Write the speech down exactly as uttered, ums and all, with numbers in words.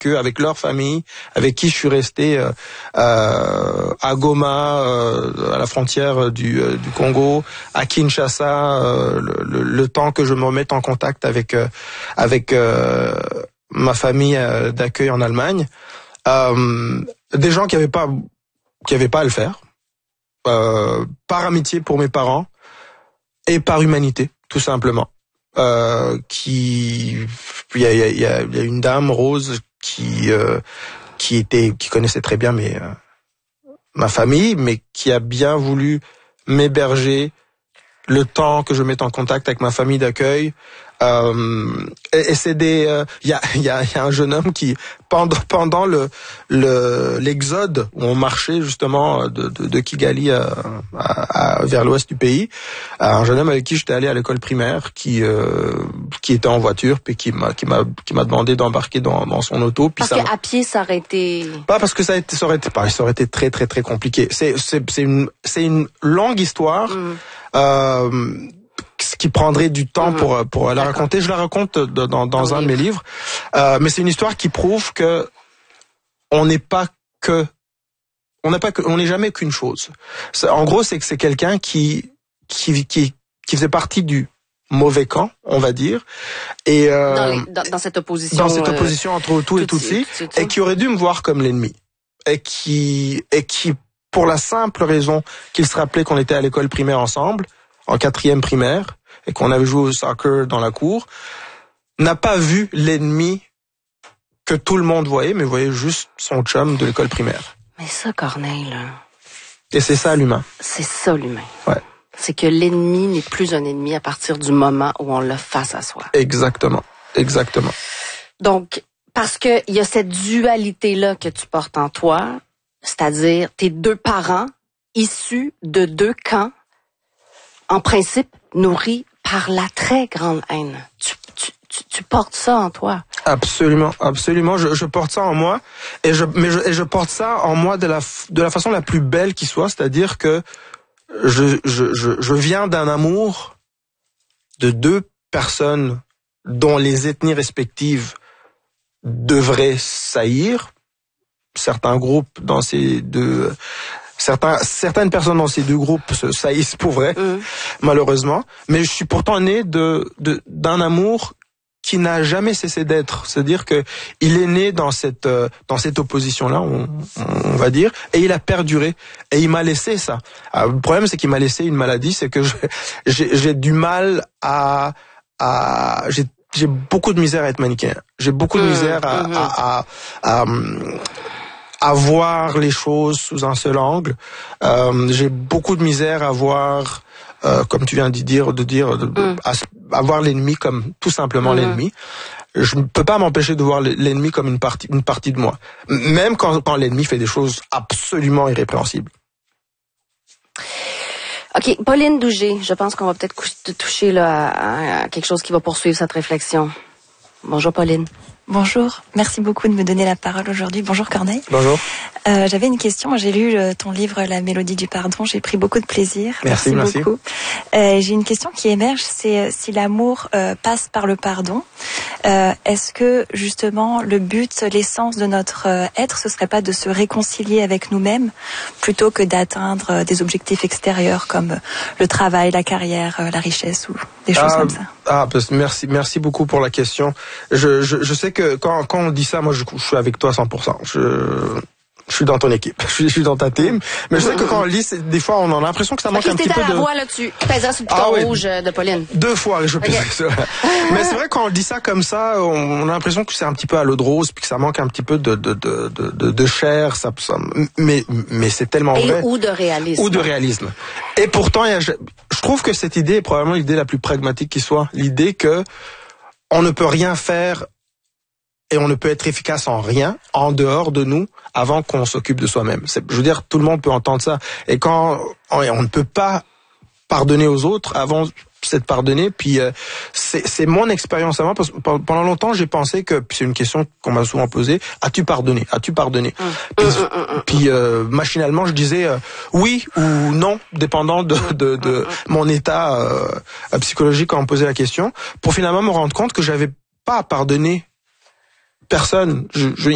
eux, avec leur famille, avec qui je suis resté euh, euh, à Goma, euh, à la frontière du, euh, du Congo, à Kinshasa, euh, le, le, le temps que je me remette en contact avec euh, avec euh, ma famille euh, d'accueil en Allemagne. Euh, des gens qui avaient pas qui avaient pas à le faire, euh, par amitié pour mes parents et par humanité, tout simplement. Euh, qui il y a, il y, a, il y a une dame Rose qui euh, qui était qui connaissait très bien mes euh, ma famille, mais qui a bien voulu m'héberger le temps que je mette en contact avec ma famille d'accueil. Euh, et, et c'est des euh, il y a il y a, y a un jeune homme qui pendant pendant le le l'exode où on marchait justement de de, de Kigali à, à, à, vers l'ouest du pays, un jeune homme avec qui j'étais allé à l'école primaire qui euh, qui était en voiture puis qui m'a qui m'a qui m'a demandé d'embarquer dans dans son auto puis parce ça qu'à pied ça aurait été pas parce que ça a été ça aurait été pas ça aurait été très très très compliqué. C'est c'est c'est une c'est une longue histoire. Mmh. Euh, ce qui prendrait du temps mmh. pour pour la D'accord. raconter. Je la raconte dans dans un, un de mes livres, euh, mais c'est une histoire qui prouve que on n'est pas que on n'a pas que on n'est jamais qu'une chose. C'est, en gros, c'est que c'est quelqu'un qui qui qui qui faisait partie du mauvais camp, on va dire, et euh, dans, les, dans, dans cette opposition dans cette opposition euh, entre Hutu et Tutsi, et qui aurait dû me voir comme l'ennemi, et qui et qui pour la simple raison qu'il se rappelait qu'on était à l'école primaire ensemble, en quatrième primaire, et qu'on avait joué au soccer dans la cour, n'a pas vu l'ennemi que tout le monde voyait, mais voyait juste son chum de l'école primaire. Mais ça, Corneille, là... Et c'est ça l'humain. C'est ça l'humain. Ouais. C'est que l'ennemi n'est plus un ennemi à partir du moment où on l'a face à soi. Exactement. Exactement. Donc, parce que il y a cette dualité-là que tu portes en toi, c'est-à-dire tes deux parents issus de deux camps, en principe, nourris par la très grande haine. Tu, tu, tu, tu portes ça en toi. Absolument, absolument. Je, je porte ça en moi, et je, mais je, et je porte ça en moi de la, de la façon la plus belle qui soit, c'est-à-dire que je, je, je, je viens d'un amour de deux personnes dont les ethnies respectives devraient saillir. Certains groupes dans ces deux... Certains, certaines personnes dans ces deux groupes se saillissent pour vrai, mmh. malheureusement. Mais je suis pourtant né de, de d'un amour qui n'a jamais cessé d'être. C'est-à-dire que il est né dans cette euh, dans cette opposition-là, on, on va dire, et il a perduré. Et il m'a laissé ça. Alors, le problème, c'est qu'il m'a laissé une maladie, c'est que je, j'ai, j'ai du mal à à j'ai j'ai beaucoup de misère à être manichéen. J'ai beaucoup de misère à mmh. à, à, à, à à voir les choses sous un seul angle. Euh, j'ai beaucoup de misère à voir, euh, comme tu viens de dire, de dire, de, mm. à, à voir l'ennemi comme tout simplement mm. l'ennemi. Je ne peux pas m'empêcher de voir l'ennemi comme une partie, une partie de moi, même quand, quand l'ennemi fait des choses absolument irrépréhensibles. Ok, Pauline Dougé, je pense qu'on va peut-être toucher là à, à quelque chose qui va poursuivre cette réflexion. Bonjour Pauline. Bonjour, merci beaucoup de me donner la parole aujourd'hui. Bonjour Corneille. Bonjour. Euh, j'avais une question, j'ai lu euh, ton livre La Mélodie du pardon, j'ai pris beaucoup de plaisir. Merci, merci, merci. beaucoup. Euh, j'ai une question qui émerge, c'est euh, si l'amour euh, passe par le pardon, euh, est-ce que justement le but, l'essence de notre euh, être, ce serait pas de se réconcilier avec nous-mêmes plutôt que d'atteindre euh, des objectifs extérieurs comme euh, le travail, la carrière, euh, la richesse ou des choses ah, comme ça? Ah, merci, merci beaucoup pour la question. Je, je, je sais que quand, quand on dit ça, moi je, je suis avec toi à cent pour cent. Je... Je suis dans ton équipe, je suis, je suis dans ta team, mais je sais que quand on lit, des fois on a l'impression que ça manque okay, un petit peu de... à la voix là, tu pèseras sur le bouton ah, oui. rouge de Pauline. Deux fois, je pèserai okay. sur... Mais c'est vrai quand on dit ça comme ça, on a l'impression que c'est un petit peu à l'eau de rose, puis que ça manque un petit peu de de de de, de chair, ça, ça, mais mais c'est tellement Et vrai. Ou de réalisme. Ou de réalisme. Et pourtant, il y a, je, je trouve que cette idée est probablement l'idée la plus pragmatique qui soit, l'idée que on ne peut rien faire. Et on ne peut être efficace en rien, en dehors de nous, avant qu'on s'occupe de soi-même. C'est, je veux dire, tout le monde peut entendre ça. Et quand on, on ne peut pas pardonner aux autres avant s'être pardonné, puis euh, c'est, c'est mon expérience à moi, parce que pendant longtemps, j'ai pensé que, puis c'est une question qu'on m'a souvent posée, as-tu pardonné? As-tu pardonné? Mmh. Puis, mmh. puis euh, machinalement, je disais euh, oui ou non, dépendant de, de, de mmh. mon état euh, psychologique quand on me posait la question, pour finalement me rendre compte que j'avais pas à pardonner personne. Je, je,